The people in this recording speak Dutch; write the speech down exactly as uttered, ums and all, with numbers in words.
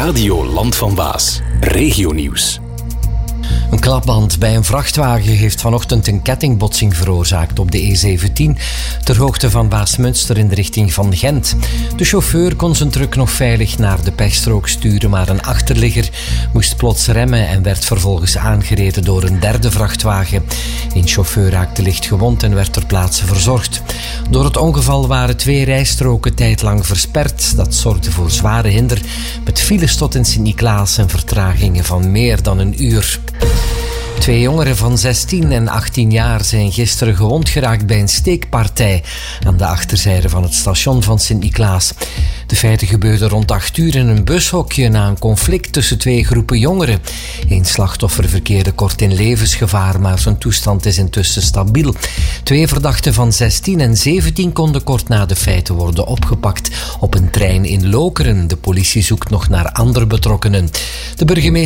Radio Land van Waas. Regionieuws. Een klapband bij een vrachtwagen heeft vanochtend een kettingbotsing veroorzaakt op de E zeventien ter hoogte van Waasmunster in de richting van Gent. De chauffeur kon zijn truck nog veilig naar de pechstrook sturen, maar een achterligger moest plots remmen en werd vervolgens aangereden door een derde vrachtwagen. Een chauffeur raakte licht gewond en werd ter plaatse verzorgd. Door het ongeval waren twee rijstroken tijdlang versperd. Dat zorgde voor zware hinder met files tot in Sint-Niklaas en vertragingen van meer dan een uur. Twee jongeren van zestien en achttien jaar zijn gisteren gewond geraakt bij een steekpartij aan de achterzijde van het station van Sint-Niklaas. De feiten gebeurden rond acht uur in een bushokje na een conflict tussen twee groepen jongeren. Eén slachtoffer verkeerde kort in levensgevaar, maar zijn toestand is intussen stabiel. Twee verdachten van zestien en zeventien konden kort na de feiten worden opgepakt op een trein in Lokeren. De politie zoekt nog naar andere betrokkenen. De burgemeester